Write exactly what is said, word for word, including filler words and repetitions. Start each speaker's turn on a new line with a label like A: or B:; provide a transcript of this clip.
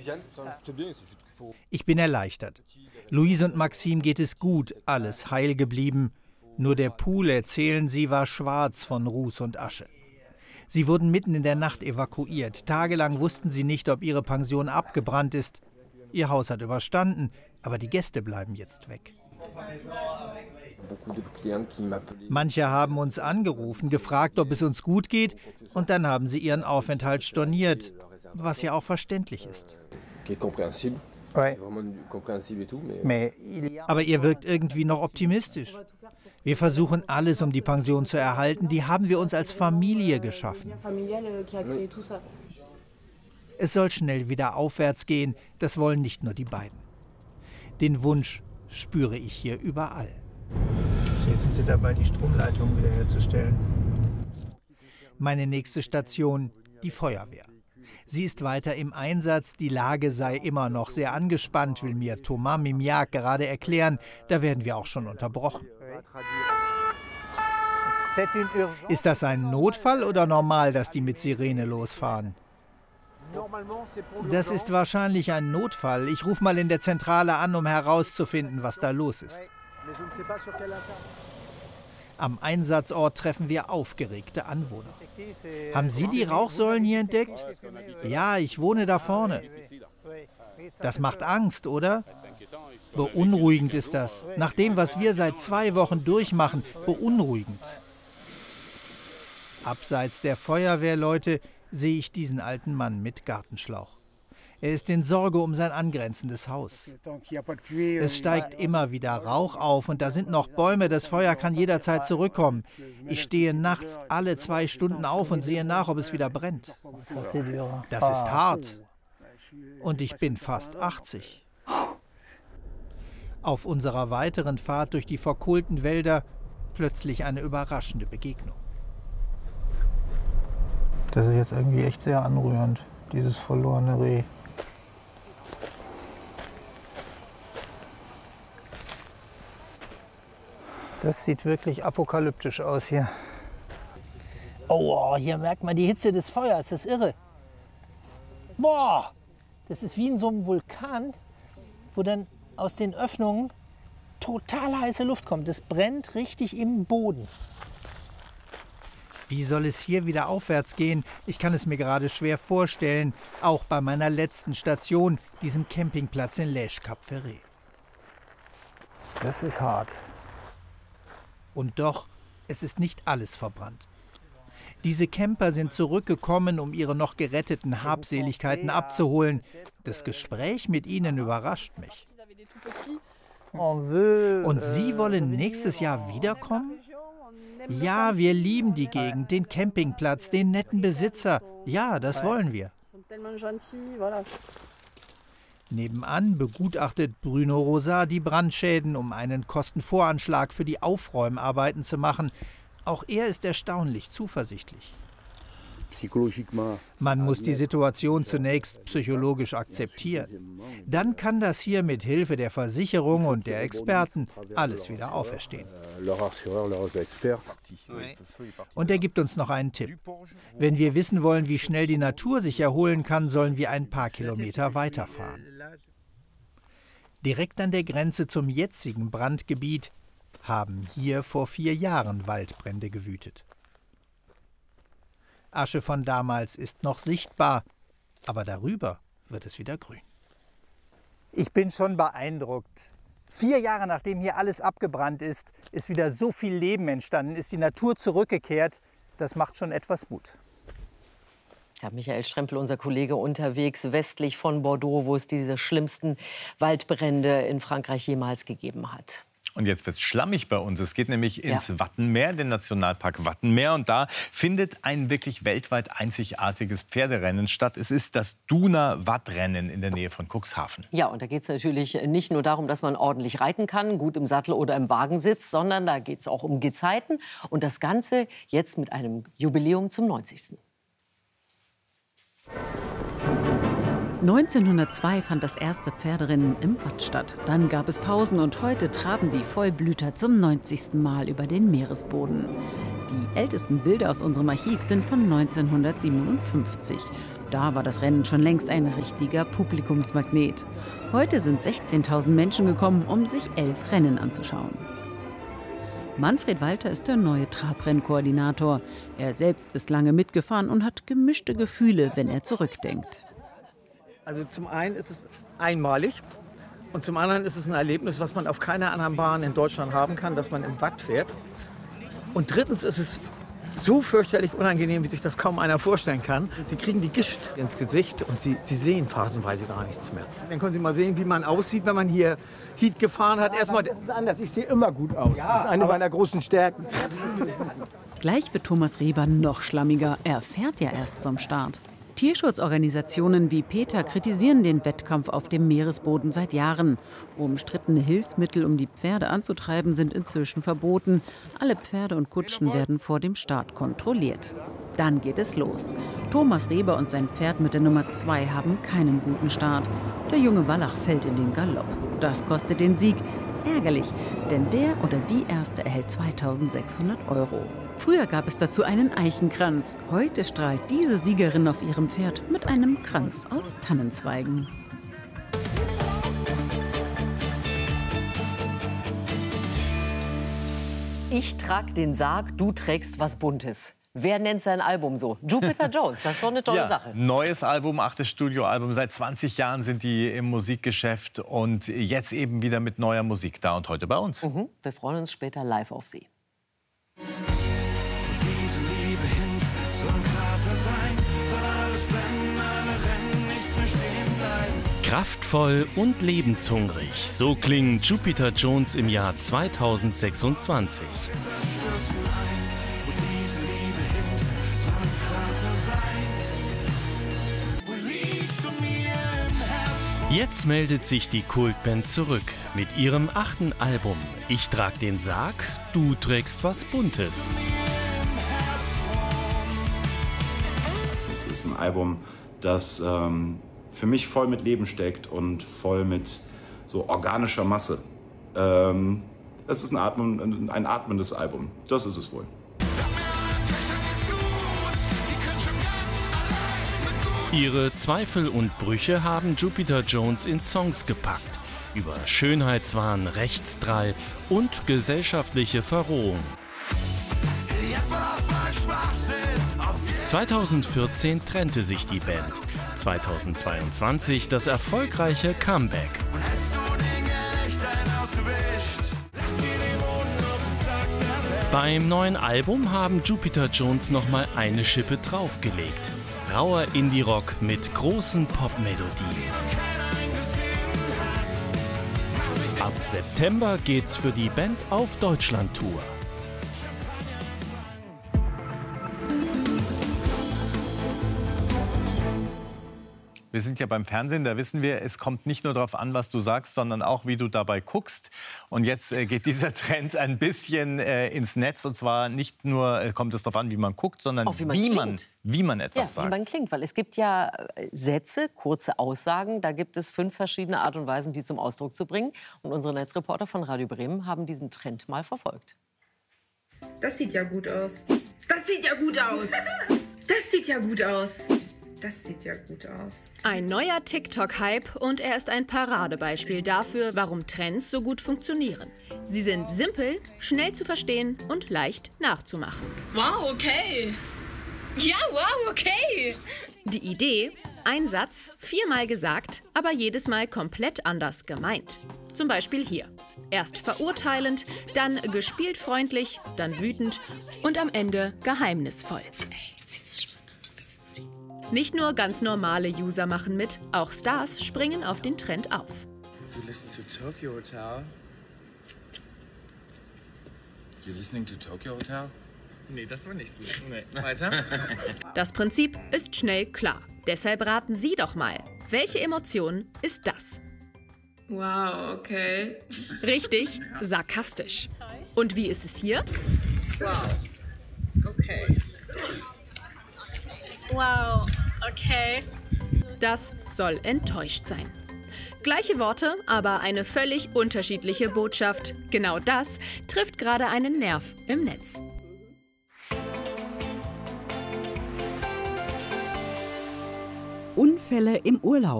A: Ich bin erleichtert. Louise und Maxime geht es gut, alles heil geblieben. Nur der Pool, erzählen sie, war schwarz von Ruß und Asche. Sie wurden mitten in der Nacht evakuiert. Tagelang wussten sie nicht, ob ihre Pension abgebrannt ist. Ihr Haus hat überstanden, aber die Gäste bleiben jetzt weg. Manche haben uns angerufen, gefragt, ob es uns gut geht, und dann haben sie ihren Aufenthalt storniert, was ja auch verständlich ist. Aber ihr wirkt irgendwie noch optimistisch. Wir versuchen alles, um die Pension zu erhalten. Die haben wir uns als Familie geschaffen. Es soll schnell wieder aufwärts gehen. Das wollen nicht nur die beiden. Den Wunsch spüre ich hier überall. Hier sind sie dabei, die Stromleitung wiederherzustellen. Meine nächste Station, die Feuerwehr. Sie ist weiter im Einsatz, die Lage sei immer noch sehr angespannt, will mir Thomas Mimiak gerade erklären. Da werden wir auch schon unterbrochen. Ist das ein Notfall oder normal, dass die mit Sirene losfahren? Das ist wahrscheinlich ein Notfall. Ich rufe mal in der Zentrale an, um herauszufinden, was da los ist. Am Einsatzort treffen wir aufgeregte Anwohner. Haben Sie die Rauchsäulen hier entdeckt? Ja, ich wohne da vorne. Das macht Angst, oder? Beunruhigend ist das. Nach dem, was wir seit zwei Wochen durchmachen, beunruhigend. Abseits der Feuerwehrleute sehe ich diesen alten Mann mit Gartenschlauch. Er ist in Sorge um sein angrenzendes Haus. Es steigt immer wieder Rauch auf und da sind noch Bäume, das Feuer kann jederzeit zurückkommen. Ich stehe nachts alle zwei Stunden auf und sehe nach, ob es wieder brennt. Das ist hart. Und ich bin fast achtzig. Auf unserer weiteren Fahrt durch die verkohlten Wälder plötzlich eine überraschende Begegnung. Das ist jetzt irgendwie echt sehr anrührend, dieses verlorene Reh. Das sieht wirklich apokalyptisch aus hier. Oh, hier merkt man die Hitze des Feuers, das ist irre. Boah, das ist wie in so einem Vulkan, wo dann aus den Öffnungen total heiße Luft kommt. Das brennt richtig im Boden. Wie soll es hier wieder aufwärts gehen? Ich kann es mir gerade schwer vorstellen, auch bei meiner letzten Station, diesem Campingplatz in Lège-Cap-Ferret. Das ist hart. Und doch, es ist nicht alles verbrannt. Diese Camper sind zurückgekommen, um ihre noch geretteten Habseligkeiten abzuholen. Das Gespräch mit ihnen überrascht mich. Und Sie wollen nächstes Jahr wiederkommen? Ja, wir lieben die Gegend, den Campingplatz, den netten Besitzer. Ja, das wollen wir. Nebenan begutachtet Bruno Rosat die Brandschäden, um einen Kostenvoranschlag für die Aufräumarbeiten zu machen. Auch er ist erstaunlich zuversichtlich. Man muss die Situation zunächst psychologisch akzeptieren. Dann kann das hier mit Hilfe der Versicherung und der Experten alles wieder auferstehen. Und er gibt uns noch einen Tipp. Wenn wir wissen wollen, wie schnell die Natur sich erholen kann, sollen wir ein paar Kilometer weiterfahren. Direkt an der Grenze zum jetzigen Brandgebiet haben hier vor vier Jahren Waldbrände gewütet. Asche von damals ist noch sichtbar, aber darüber wird es wieder grün. Ich bin schon beeindruckt. Vier Jahre nachdem hier alles abgebrannt ist, ist wieder so viel Leben entstanden, ist die Natur zurückgekehrt. Das macht schon etwas Mut.
B: Ja, Michael Strempel, unser Kollege, unterwegs westlich von Bordeaux, wo es diese schlimmsten Waldbrände in Frankreich jemals gegeben hat.
C: Und jetzt wird es schlammig bei uns. Es geht nämlich ins ja. Wattenmeer, den Nationalpark Wattenmeer. Und da findet ein wirklich weltweit einzigartiges Pferderennen statt. Es ist das Duna-Wattrennen in der Nähe von Cuxhaven.
B: Ja, und da geht es natürlich nicht nur darum, dass man ordentlich reiten kann, gut im Sattel oder im Wagen sitzt, sondern da geht es auch um Gezeiten. Und das Ganze jetzt mit einem Jubiläum zum neunzigsten
D: neunzehnhundertzwei fand das erste Pferderennen im Watt statt. Dann gab es Pausen und heute traben die Vollblüter zum neunzigsten Mal über den Meeresboden. Die ältesten Bilder aus unserem Archiv sind von neunzehnhundertsiebenundfünfzig. Da war das Rennen schon längst ein richtiger Publikumsmagnet. Heute sind sechzehntausend Menschen gekommen, um sich elf Rennen anzuschauen. Manfred Walter ist der neue Trabrennkoordinator. Er selbst ist lange mitgefahren und hat gemischte Gefühle, wenn er zurückdenkt.
A: Also zum einen ist es einmalig und zum anderen ist es ein Erlebnis, was man auf keiner anderen Bahn in Deutschland haben kann, dass man im Watt fährt. Und drittens ist es so fürchterlich unangenehm, wie sich das kaum einer vorstellen kann. Sie kriegen die Gischt ins Gesicht und sie, sie sehen phasenweise gar nichts mehr. Dann können Sie mal sehen, wie man aussieht, wenn man hier Heat gefahren hat. Erstmal, das ist anders, ich sehe immer gut aus. Ja, das ist eine meiner großen Stärken.
D: Gleich wird Thomas Reber noch schlammiger. Er fährt ja erst zum Start. Tierschutzorganisationen wie PETA kritisieren den Wettkampf auf dem Meeresboden seit Jahren. Umstrittene Hilfsmittel, um die Pferde anzutreiben, sind inzwischen verboten. Alle Pferde und Kutschen werden vor dem Start kontrolliert. Dann geht es los. Thomas Reber und sein Pferd mit der Nummer zwei haben keinen guten Start. Der junge Wallach fällt in den Galopp. Das kostet den Sieg. Ärgerlich, denn der oder die Erste erhält zweitausendsechshundert Euro. Früher gab es dazu einen Eichenkranz. Heute strahlt diese Siegerin auf ihrem Pferd mit einem Kranz aus Tannenzweigen.
B: Ich trag den Sarg, du trägst was Buntes. Wer nennt sein Album so? Jupiter Jones, das ist doch eine tolle
C: ja,
B: Sache.
C: Neues Album, achtes Studioalbum. Seit zwanzig Jahren sind die im Musikgeschäft und jetzt eben wieder mit neuer Musik da und heute bei uns.
B: Mhm. Wir freuen uns später live auf Sie.
E: Kraftvoll und lebenshungrig, so klingt Jupiter Jones im Jahr zweitausendsechsundzwanzig. Jetzt meldet sich die Kultband zurück mit ihrem achten Album. Ich trag den Sarg, du trägst was Buntes.
F: Es ist ein Album, das ähm, für mich voll mit Leben steckt und voll mit so organischer Masse. Ähm, es ist ein, Atmen, ein atmendes Album, das ist es wohl.
E: Ihre Zweifel und Brüche haben Jupiter Jones in Songs gepackt. Über Schönheitswahn, Rechtsdrall und gesellschaftliche Verrohung. zweitausendvierzehn trennte sich die Band. zweitausendzweiundzwanzig das erfolgreiche Comeback. Beim neuen Album haben Jupiter Jones noch mal eine Schippe draufgelegt. Rauer Indie-Rock mit großen Pop-Melodien. Ab September geht's für die Band auf Deutschland-Tour.
C: Wir sind ja beim Fernsehen, da wissen wir, es kommt nicht nur darauf an, was du sagst, sondern auch, wie du dabei guckst. Und jetzt äh, geht dieser Trend ein bisschen äh, ins Netz. Und zwar nicht nur äh, kommt es darauf an, wie man guckt, sondern
B: auch wie man,
C: wie,
B: klingt.
C: man, wie man etwas
B: ja,
C: sagt.
B: Wie man klingt, weil es gibt ja Sätze, kurze Aussagen. Da gibt es fünf verschiedene Art und Weisen, die zum Ausdruck zu bringen. Und unsere Netzreporter von Radio Bremen haben diesen Trend mal verfolgt.
G: Das sieht ja gut aus. Das sieht ja gut aus. Das sieht ja gut aus. Das sieht ja gut aus.
H: Ein neuer TikTok-Hype und er ist ein Paradebeispiel dafür, warum Trends so gut funktionieren. Sie sind simpel, schnell zu verstehen und leicht nachzumachen.
I: Wow, okay. Ja, wow, okay.
H: Die Idee? Ein Satz, viermal gesagt, aber jedes Mal komplett anders gemeint. Zum Beispiel hier. Erst verurteilend, dann gespielt freundlich, dann wütend und am Ende geheimnisvoll. Nicht nur ganz normale User machen mit, auch Stars springen auf den Trend auf.
J: You listen to Tokyo Hotel? You listening to Tokyo Hotel? Nee, das war nicht gut. Nee. Weiter.
H: Das Prinzip ist schnell klar. Deshalb raten Sie doch mal, welche Emotion ist das?
G: Wow, okay.
H: Richtig, sarkastisch. Und wie ist es hier?
G: Wow, okay.
I: Wow, okay.
H: Das soll enttäuscht sein. Gleiche Worte, aber eine völlig unterschiedliche Botschaft. Genau das trifft gerade einen Nerv im Netz.
K: Unfälle im Urlaub.